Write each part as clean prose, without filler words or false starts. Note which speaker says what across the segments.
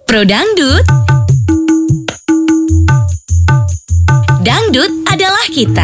Speaker 1: Pro Dangdut. Dangdut adalah kita.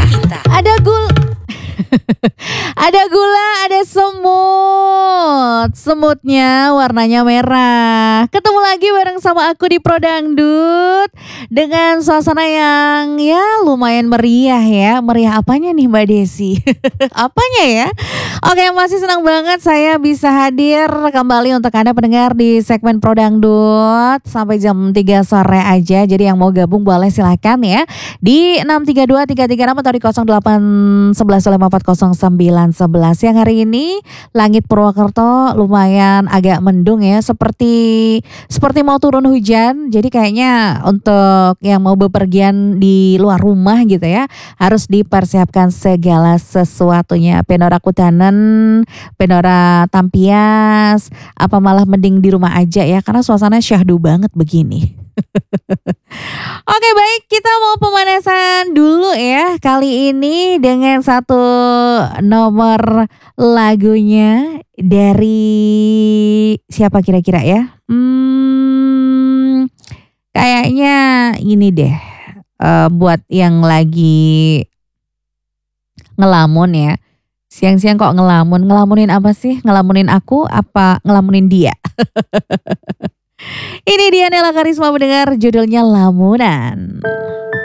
Speaker 2: Ada gula, ada semut. Semutnya warnanya merah. Ketemu lagi bareng sama aku di Pro Dangdut dengan suasana yang ya lumayan meriah ya. Meriah apanya nih Mbak Desi? Apanya ya? Oke, masih senang banget saya bisa hadir kembali untuk Anda pendengar di segmen Pro Dangdut sampai jam 3 sore aja. Jadi yang mau gabung boleh silakan ya di 632-336 atau di 0811-540911. Yang hari ini langit Purwokerto lumayan agak mendung ya, seperti mau turun hujan. Jadi kayaknya untuk yang mau bepergian di luar rumah gitu ya, harus dipersiapkan segala sesuatunya. Penora Kutanen, penora Tampias, apa malah mending di rumah aja ya, karena suasana syahdu banget begini. Oke, baik, kita mau pemanasan dulu ya kali ini dengan satu nomor lagunya dari siapa kira-kira ya? Kayaknya ini deh, buat yang lagi ngelamun ya. Siang-siang kok ngelamun? Ngelamunin apa sih? Ngelamunin aku apa ngelamunin dia? Ini dia Nela Karisma mendengar judulnya Lamunan.